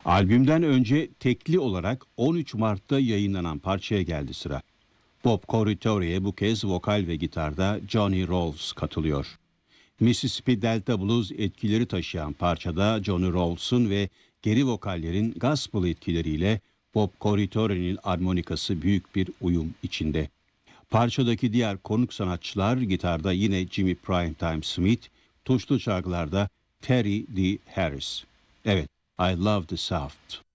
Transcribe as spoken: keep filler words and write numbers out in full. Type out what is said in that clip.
Albümden önce tekli olarak on üç Mart'ta yayınlanan parçaya geldi sıra. Bob Corritore'ye bu kez vokal ve gitarda Johnny Rolls katılıyor. Mississippi Delta Blues etkileri taşıyan parçada Johnny Rolls'un ve geri vokallerin gospel etkileriyle Bob Corritore'nin armonikası büyük bir uyum içinde. Parçadaki diğer konuk sanatçılar gitarda yine Jimmy Primetime Smith, tuşlu çalgılarda Terry D. Harris. Evet, I Love the South.